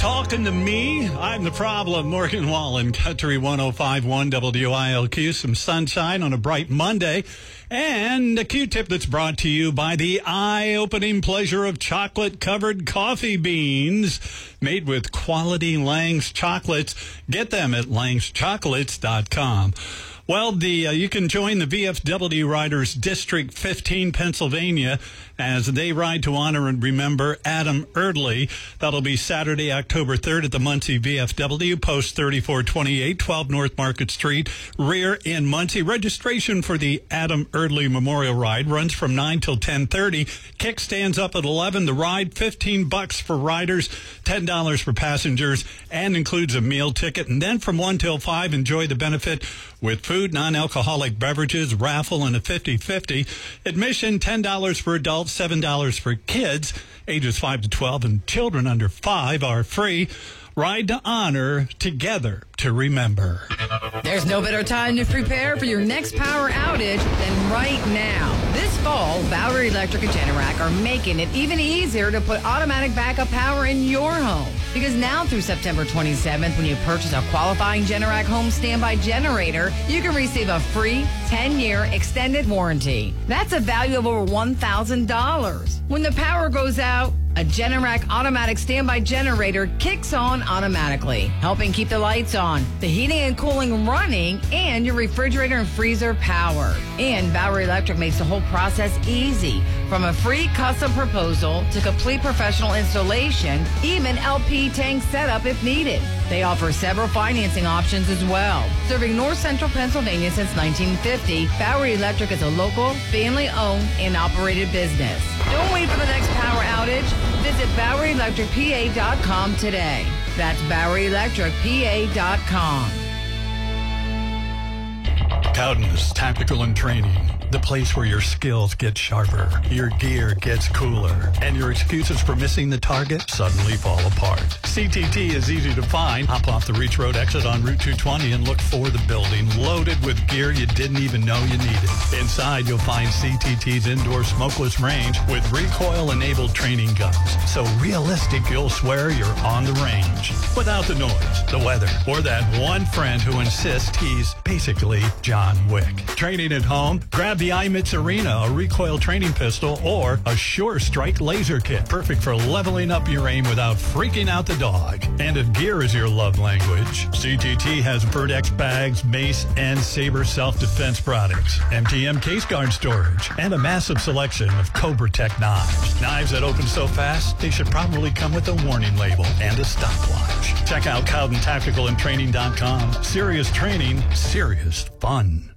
Talking to me, I'm the problem. Morgan Wallen, Country 105.1 WILQ. Some sunshine on a bright Monday. And a Q-tip that's brought to you by the eye-opening pleasure of chocolate-covered coffee beans made with quality Lang's chocolates. Get them at langschocolates.com. Well, you can join the VFW Riders District 15 Pennsylvania as they ride to honor and remember Adam Erdley. That'll be Saturday, October 3rd at the Muncie VFW, Post 3428, 12 North Market Street, rear in Muncie. Registration for the Adam Erdley Memorial Ride runs from 9 till 10:30. Kickstands up at 11. The ride, $15 for riders, $10 for passengers, and includes a meal ticket. And then from 1 till 5, enjoy the benefit with food, non-alcoholic beverages, raffle, and a 50-50. Admission, $10 for adults, $7 for kids. Ages 5 to 12 and children under 5 are free. Ride to honor, together to remember. There's no better time to prepare for your next power outage than right now. This fall, Bowery Electric and Generac are making it even easier to put automatic backup power in your home. Because now through September 27th, when you purchase a qualifying Generac home standby generator, you can receive a free 10-year extended warranty. That's a value of over $1,000. When the power goes out, a Generac automatic standby generator kicks on automatically, helping keep the lights on, the heating and cooling running, and your refrigerator and freezer powered. And Bowery Electric makes the whole process easy, from a free custom proposal to complete professional installation, even LP tank setup if needed. They offer several financing options as well. Serving North Central Pennsylvania since 1950, Bowery Electric is a local, family-owned and operated business. Don't wait for the next power outage. Visit BoweryElectricPA.com today. That's BoweryElectricPA.com. Cowden's Tactical and Training, the place where your skills get sharper, your gear gets cooler, and your excuses for missing the target suddenly fall apart. CTT is easy to find. Hop off the Reach Road exit on Route 220 and look for the building loaded with gear you didn't even know you needed. Inside, you'll find CTT's indoor smokeless range with recoil-enabled training guns. So realistic, you'll swear you're on the range without the noise, the weather, or that one friend who insists he's basically John Wick. Training at home? Grab the iMITS Arena, a recoil training pistol, or a Sure Strike laser kit. Perfect for leveling up your aim without freaking out the dog. And if gear is your love language, CTT has Verdex bags, mace, and Saber self-defense products, MTM case guard storage, and a massive selection of Cobra Tech knives. Knives that open so fast, they should probably come with a warning label and a stopwatch. Check out CowdenTacticalAndTraining.com. Serious training, serious fun.